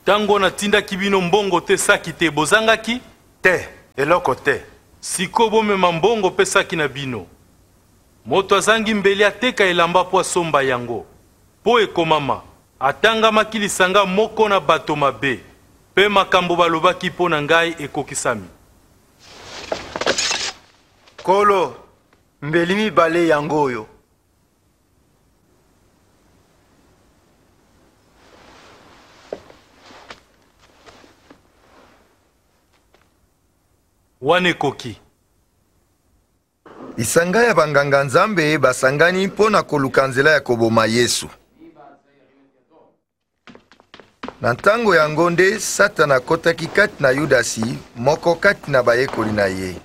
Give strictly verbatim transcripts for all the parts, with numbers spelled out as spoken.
Tango na tinda kibino mbongo te saki te bozangaki? Te, eloko te. Siko bomema mbongo pe saki na bino. Moto azangi mbeli ateka elamba po asomba yango. Po ekomama, atangamaki lisanga moko na bato mabe. Pe makambo balobaki po na ngai ekokisami. Kolo, mbeli mibale yango oyo. Wane koki. Lisanga ya banganga nzambe basangani mpo na koluka nzela ya koboma Yesu. Na ntango yango nde Satana akotaki kati na Yudasi, moko kati na bayekoli na ye.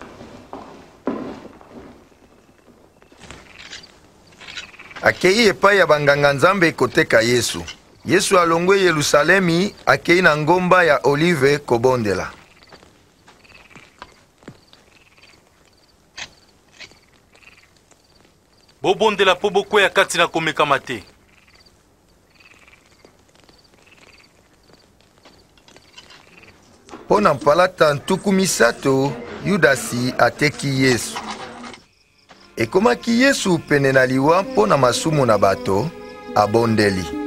Akei epai ya banganga nzambe koteka Yesu. Yesu alongwe Yerusalemi akei na ngomba ya Olive kobondela. Bobondela po bokwea kati na komekama te. Po na mpalata ntuku misato, Yudasi ateki Yesu. Ekomaki Yesu pene na liwa mpo na masumu na bato, abondeli.